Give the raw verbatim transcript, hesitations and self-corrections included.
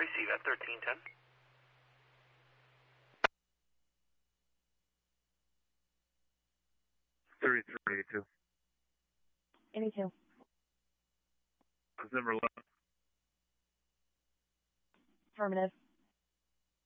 Receive at thirteen ten. thirty-three eighty-two. eighty-two. December eleventh. Affirmative.